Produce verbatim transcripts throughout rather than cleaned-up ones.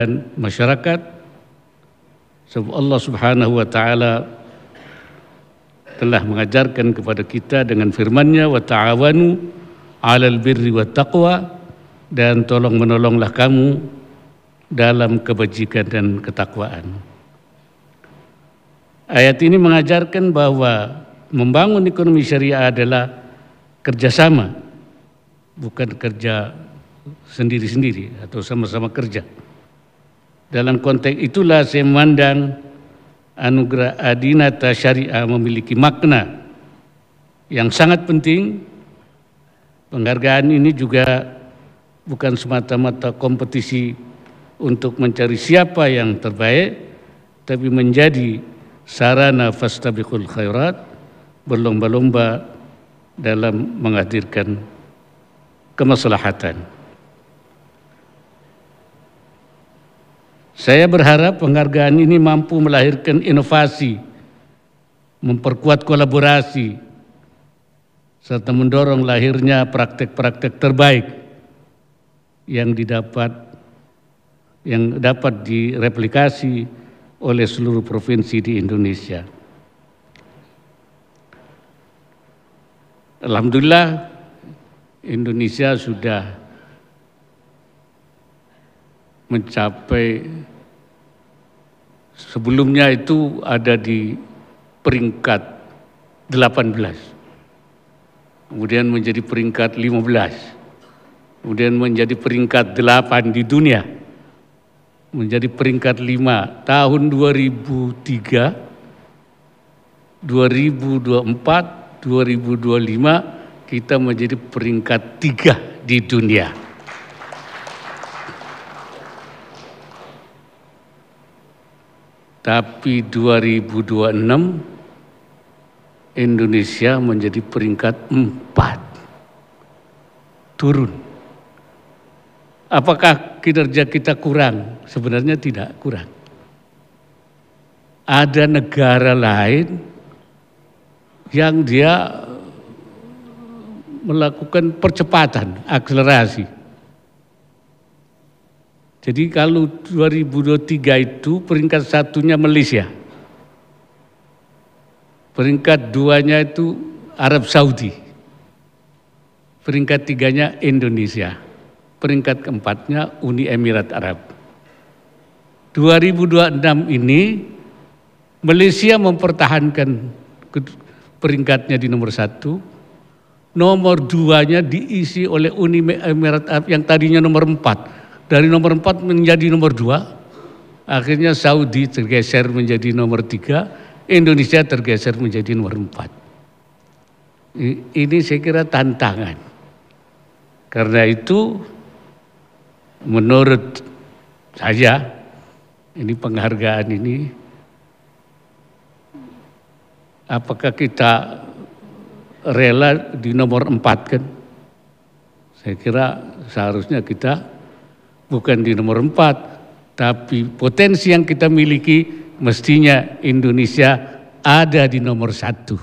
dan masyarakat. Sebab Allah Subhanahu wa taala telah mengajarkan kepada kita dengan firman-Nya, wa ta'awanu 'alal birri wat taqwa, dan tolong menolonglah kamu dalam kebajikan dan ketakwaan. Ayat ini mengajarkan bahwa membangun ekonomi syariah adalah kerjasama, bukan kerja sendiri-sendiri atau sama-sama kerja. Dalam konteks itulah saya memandang anugerah Adinata Syariah memiliki makna yang sangat penting. Penghargaan ini juga bukan semata-mata kompetisi untuk mencari siapa yang terbaik, tapi menjadi sarana fastabiqul khairat, berlomba-lomba dalam menghadirkan kemaslahatan. Saya berharap penghargaan ini mampu melahirkan inovasi, memperkuat kolaborasi, serta mendorong lahirnya praktek-praktek terbaik yang didapat yang dapat direplikasi oleh seluruh provinsi di Indonesia. Alhamdulillah, Indonesia sudah mencapai, sebelumnya itu ada di peringkat delapan belas, kemudian menjadi peringkat lima belas, kemudian menjadi peringkat delapan di dunia, menjadi peringkat lima tahun dua ribu tiga, dua ribu dua puluh empat, dua ribu dua puluh lima kita menjadi peringkat tiga di dunia. Tapi dua ribu dua puluh enam Indonesia menjadi peringkat empat, turun. Apakah kinerja kita kurang? Sebenarnya tidak kurang. Ada negara lain yang dia melakukan percepatan, akselerasi. Jadi kalau dua ribu dua puluh tiga itu peringkat satunya Malaysia, peringkat duanya itu Arab Saudi, peringkat tiganya Indonesia, peringkat keempatnya Uni Emirat Arab. dua ribu dua puluh enam ini Malaysia mempertahankan peringkatnya di nomor satu, nomor duanya diisi oleh Uni Emirat Arab yang tadinya nomor empat. Dari nomor empat menjadi nomor dua, akhirnya Saudi tergeser menjadi nomor tiga, Indonesia tergeser menjadi nomor empat. Ini saya kira tantangan. Karena itu menurut saya, ini penghargaan ini, apakah kita rela di nomor empat kan? Saya kira seharusnya kita bukan di nomor empat, tapi potensi yang kita miliki mestinya Indonesia ada di nomor satu.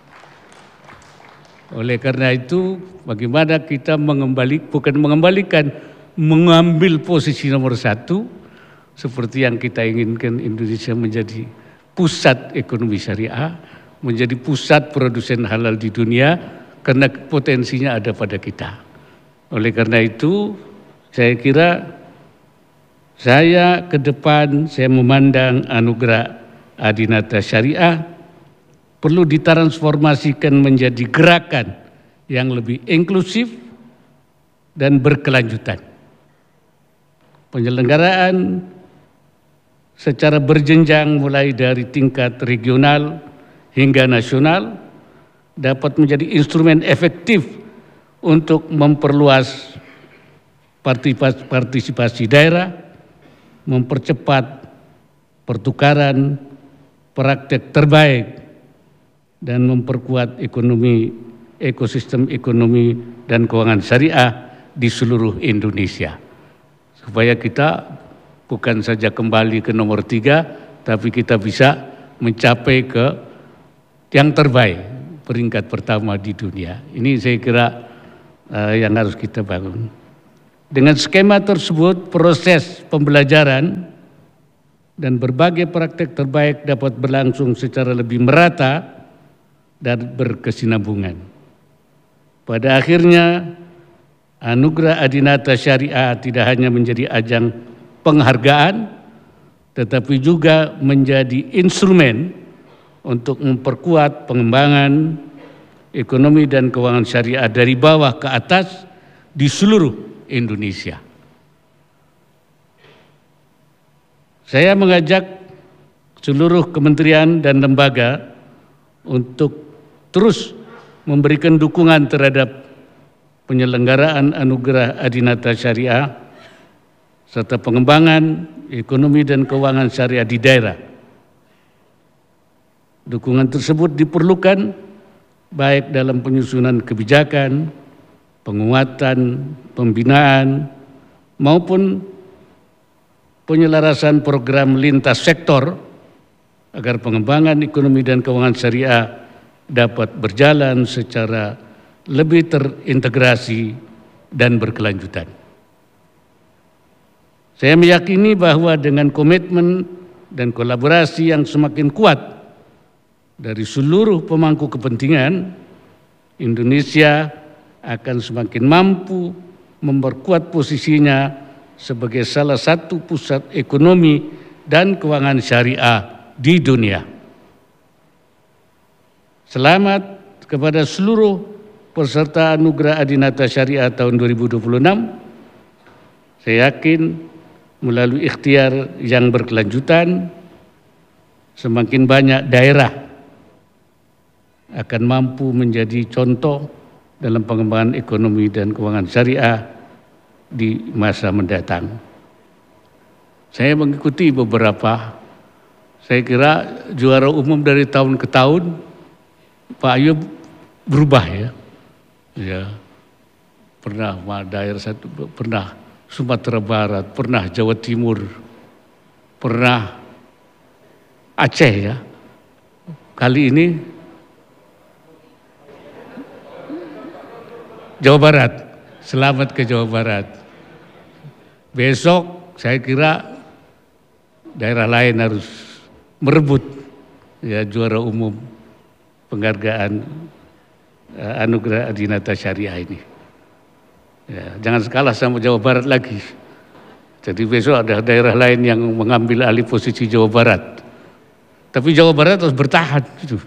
Oleh karena itu, bagaimana kita mengembali, bukan mengembalikan, mengambil posisi nomor satu, seperti yang kita inginkan Indonesia menjadi pusat ekonomi syariah, menjadi pusat produsen halal di dunia, karena potensinya ada pada kita. Oleh karena itu, saya kira saya ke depan saya memandang anugerah Adinata Syariah perlu ditransformasikan menjadi gerakan yang lebih inklusif dan berkelanjutan. Penyelenggaraan secara berjenjang mulai dari tingkat regional hingga nasional dapat menjadi instrumen efektif untuk memperluas partisipasi daerah, mempercepat pertukaran praktek terbaik, dan memperkuat ekonomi, ekosistem ekonomi dan keuangan syariah di seluruh Indonesia. Supaya kita bukan saja kembali ke nomor tiga, tapi kita bisa mencapai ke yang terbaik, peringkat pertama di dunia. Ini saya kira uh, yang harus kita bangun. Dengan skema tersebut, proses pembelajaran dan berbagai praktek terbaik dapat berlangsung secara lebih merata dan berkesinambungan. Pada akhirnya, Anugerah Adinata Syariah tidak hanya menjadi ajang penghargaan, tetapi juga menjadi instrumen untuk memperkuat pengembangan ekonomi dan keuangan syariah dari bawah ke atas di seluruh Indonesia. Saya mengajak seluruh kementerian dan lembaga untuk terus memberikan dukungan terhadap penyelenggaraan Anugerah Adinata Syariah serta pengembangan ekonomi dan keuangan syariah di daerah. Dukungan tersebut diperlukan baik dalam penyusunan kebijakan, penguatan, pembinaan, maupun penyelarasan program lintas sektor agar pengembangan ekonomi dan keuangan syariah dapat berjalan secara lebih terintegrasi dan berkelanjutan. Saya meyakini bahwa dengan komitmen dan kolaborasi yang semakin kuat dari seluruh pemangku kepentingan, Indonesia akan semakin mampu memperkuat posisinya sebagai salah satu pusat ekonomi dan keuangan syariah di dunia. Selamat kepada seluruh peserta Anugerah Adinata Syariah tahun dua ribu dua puluh enam. Saya yakin melalui ikhtiar yang berkelanjutan, semakin banyak daerah akan mampu menjadi contoh dalam pengembangan ekonomi dan keuangan syariah di masa mendatang. Saya mengikuti beberapa, saya kira juara umum dari tahun ke tahun, Pak Ayub berubah ya. Ya, pernah daerah satu, pernah Sumatera Barat, pernah Jawa Timur, pernah Aceh ya. Kali ini Jawa Barat. Selamat ke Jawa Barat. Besok saya kira daerah lain harus merebut ya juara umum penghargaan uh, Anugerah Adinata Syariah ini. Ya, jangan kalah sama Jawa Barat lagi. Jadi besok ada daerah lain yang mengambil alih posisi Jawa Barat. Tapi Jawa Barat harus bertahan gitu.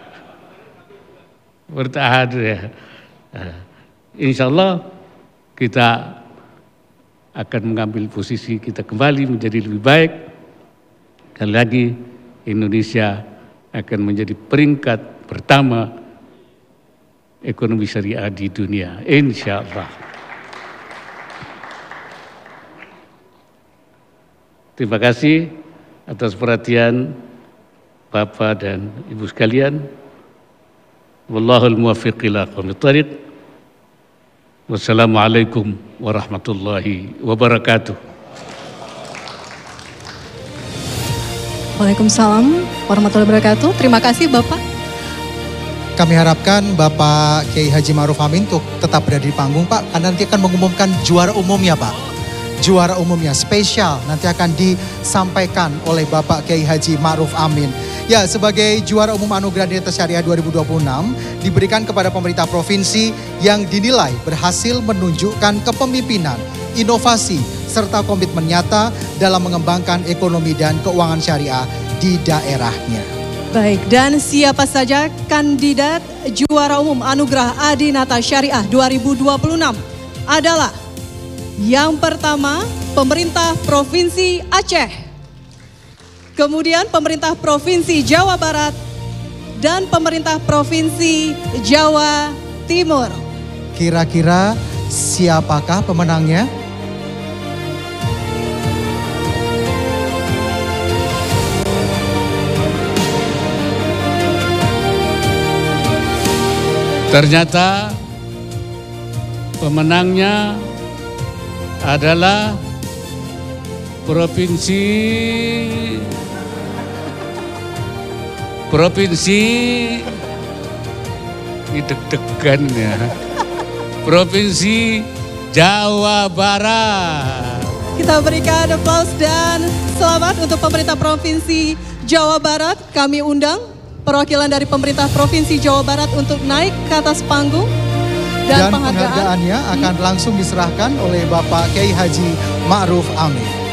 Bertahan ya. Uh, Insya Allah kita akan mengambil posisi kita kembali menjadi lebih baik. Sekali lagi Indonesia akan menjadi peringkat pertama ekonomi syariah di dunia. Insya Allah. Terima kasih atas perhatian Bapak dan Ibu sekalian. Wallahul muwaffiq ila aqwamit thariq. Wassalamualaikum warahmatullahi wabarakatuh. Waalaikumsalam warahmatullahi wabarakatuh. Terima kasih Bapak. Kami harapkan Bapak Kiai Haji Ma'ruf Amin untuk tetap berada di panggung Pak, karena nanti akan mengumumkan juara umumnya Pak. Juara umumnya spesial nanti akan disampaikan oleh Bapak Kiai Haji Ma'ruf Amin. Ya, sebagai juara umum Anugerah Adinata Syariah dua ribu dua puluh enam diberikan kepada pemerintah provinsi yang dinilai berhasil menunjukkan kepemimpinan, inovasi, serta komitmen nyata dalam mengembangkan ekonomi dan keuangan syariah di daerahnya. Baik, dan siapa saja kandidat juara umum Anugerah Adinata Syariah dua ribu dua puluh enam adalah yang pertama pemerintah Provinsi Aceh. Kemudian pemerintah Provinsi Jawa Barat dan pemerintah Provinsi Jawa Timur. Kira-kira siapakah pemenangnya? Ternyata pemenangnya adalah Provinsi Provinsi ini deg-degan ya. Provinsi Jawa Barat. Kita berikan aplaus dan selamat untuk pemerintah Provinsi Jawa Barat. Kami undang perwakilan dari pemerintah Provinsi Jawa Barat untuk naik ke atas panggung. Dan, Dan penghargaan, penghargaannya akan langsung diserahkan oleh Bapak Kiai Haji Ma'ruf Amin.